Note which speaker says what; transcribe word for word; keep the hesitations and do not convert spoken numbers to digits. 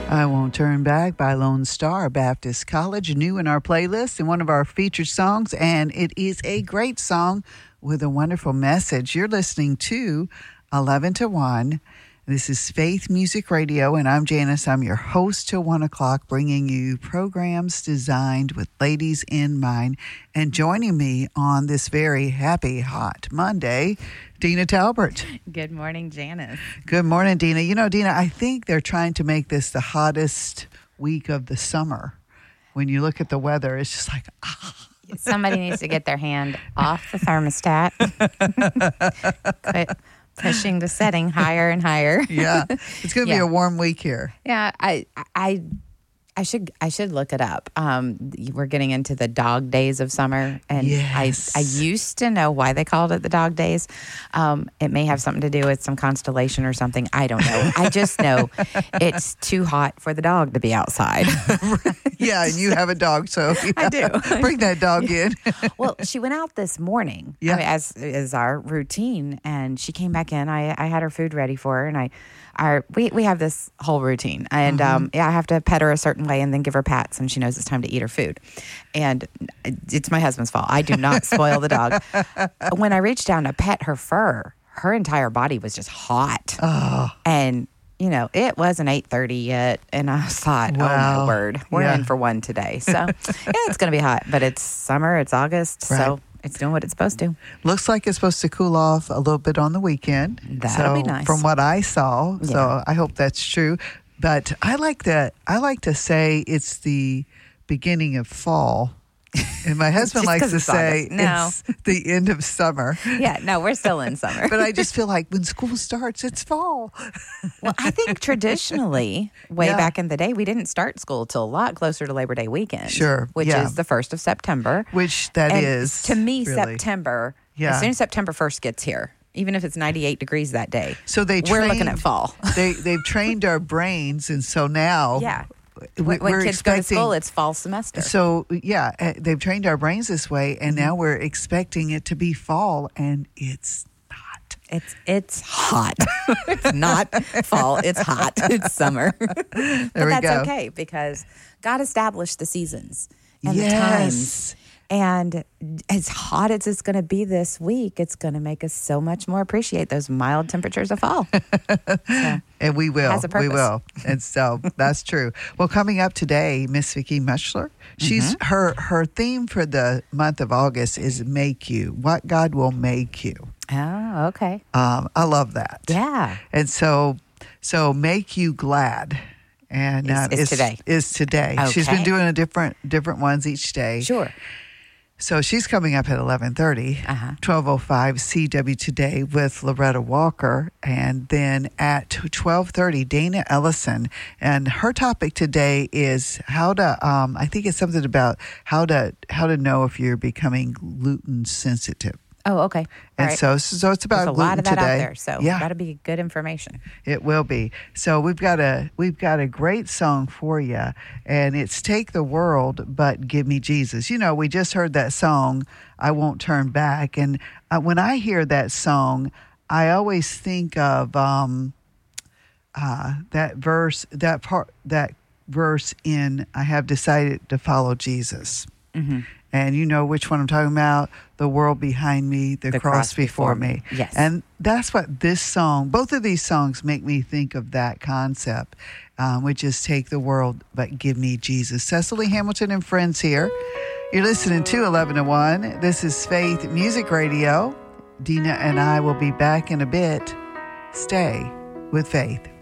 Speaker 1: I Won't Turn Back by Lone Star Baptist College, new in our playlist and one of our featured songs, and it is a great song with a wonderful message. You're listening to eleven to one. This is Faith Music Radio, and I'm Janice. I'm your host till one o'clock, bringing you programs designed with ladies in mind. And joining me on this very happy, hot Monday, Dina Talbert.
Speaker 2: Good morning, Janice.
Speaker 1: Good morning, Dina. You know, Dina, I think they're trying to make this the hottest week of the summer. When you look at the weather, it's just like, ah.
Speaker 2: Somebody needs to get their hand off the thermostat. Quit pushing the setting higher and higher.
Speaker 1: Yeah, it's going to
Speaker 2: Yeah.
Speaker 1: be a warm week here.
Speaker 2: Yeah, I, I, I should, I should look it up. Um, we're getting into the dog days of summer, and
Speaker 1: Yes.
Speaker 2: I, I used to know why they called it the dog days. Um, it may have something to do with some constellation or something. I don't know. I just know it's too hot for the dog to be outside.
Speaker 1: Yeah, and you have a dog, so yeah.
Speaker 2: I do.
Speaker 1: Bring that dog in.
Speaker 2: Well, she went out this morning,
Speaker 1: Yeah.
Speaker 2: I mean, as is our routine, and she came back in. I, I had her food ready for her, and I, our we we have this whole routine, and
Speaker 1: Mm-hmm.
Speaker 2: um, yeah, I have to pet her a certain way, and then give her pats, and she knows it's time to eat her food. And it's my husband's fault. I do not spoil the dog. When I reached down to pet her fur, her entire body was just hot,
Speaker 1: Oh,
Speaker 2: and. You know, it wasn't eight thirty yet, and I thought,
Speaker 1: Wow.
Speaker 2: oh, my word, we're
Speaker 1: Yeah.
Speaker 2: in for one today. So, yeah, it's going to be hot, but it's summer, it's August,
Speaker 1: Right.
Speaker 2: so it's doing what it's supposed to.
Speaker 1: looks like it's supposed to cool off a little bit on the weekend.
Speaker 2: That'll
Speaker 1: so,
Speaker 2: be nice.
Speaker 1: From what I saw, so
Speaker 2: Yeah.
Speaker 1: I hope that's true. But I like to I like to say it's the beginning of fall, and my husband
Speaker 2: Just
Speaker 1: likes
Speaker 2: 'cause
Speaker 1: to
Speaker 2: it's
Speaker 1: say
Speaker 2: August. No.
Speaker 1: it's the end of summer.
Speaker 2: Yeah, no, we're still in summer.
Speaker 1: But I just feel like when school starts, it's fall.
Speaker 2: Well, I think traditionally, way
Speaker 1: Yeah.
Speaker 2: back in the day, we didn't start school till a lot closer to Labor Day weekend.
Speaker 1: Sure,
Speaker 2: Which
Speaker 1: yeah.
Speaker 2: is the first of September.
Speaker 1: Which that
Speaker 2: And
Speaker 1: is
Speaker 2: to me,
Speaker 1: really.
Speaker 2: September,
Speaker 1: Yeah.
Speaker 2: as soon as September first gets here, even if it's ninety-eight degrees that day,
Speaker 1: So they
Speaker 2: we're looking
Speaker 1: trained-
Speaker 2: at fall.
Speaker 1: They they've trained our brains, and so now
Speaker 2: Yeah.
Speaker 1: we,
Speaker 2: When, when
Speaker 1: we're
Speaker 2: kids go to
Speaker 1: expecting.
Speaker 2: school, it's fall semester.
Speaker 1: So yeah, uh, they've trained our brains this way, and now we're expecting it to be fall, and it's not.
Speaker 2: It's it's hot. It's not fall. It's hot. It's summer. But
Speaker 1: There we
Speaker 2: that's
Speaker 1: go.
Speaker 2: okay because God established the seasons and
Speaker 1: Yes.
Speaker 2: the times. And as hot as it's going to be this week, it's going to make us so much more appreciate those mild temperatures of fall. So,
Speaker 1: And we will.
Speaker 2: Has a
Speaker 1: We
Speaker 2: purpose.
Speaker 1: will. And so that's true. Well, coming up today, Miss Vicki Muschler, she's
Speaker 2: Mm-hmm.
Speaker 1: her her theme for the month of August is make you. What God will make you.
Speaker 2: oh, okay.
Speaker 1: Um, I love that.
Speaker 2: Yeah.
Speaker 1: And so so make you glad. And
Speaker 2: Is-
Speaker 1: uh,
Speaker 2: is
Speaker 1: it's-
Speaker 2: today.
Speaker 1: Is today. She's been
Speaker 2: Okay.
Speaker 1: doing a different different ones each day.
Speaker 2: Sure.
Speaker 1: So she's coming up at eleven thirty,
Speaker 2: Uh-huh.
Speaker 1: twelve oh five C W Today with Loretta Walker. And then at twelve thirty, Dana Ellison. And her topic today is how to, um, I think it's something about how to how to know if you're becoming gluten sensitive.
Speaker 2: Oh, okay. All
Speaker 1: And
Speaker 2: right.
Speaker 1: so, so it's about
Speaker 2: There's a
Speaker 1: gluten
Speaker 2: lot of that
Speaker 1: today.
Speaker 2: out there, so
Speaker 1: yeah,
Speaker 2: that'll be good information.
Speaker 1: it will be. So we've got a we've got a great song for you, and it's "Take the World, But Give Me Jesus." You know, we just heard that song, "I Won't Turn Back," and uh, when I hear that song, I always think of um, uh, that verse, that part, that verse in "I Have Decided to Follow Jesus."
Speaker 2: Mm-hmm.
Speaker 1: And you know which one I'm talking about? The world behind me, the,
Speaker 2: The
Speaker 1: cross,
Speaker 2: cross
Speaker 1: before,
Speaker 2: before
Speaker 1: me.
Speaker 2: me. Yes.
Speaker 1: And that's what this song, both of these songs make me think of that concept, um, which is take the world, but give me Jesus. Cecily Hamilton and friends here. You're listening to eleven to one. This is Faith Music Radio. Dina and I will be back in a bit. Stay with Faith.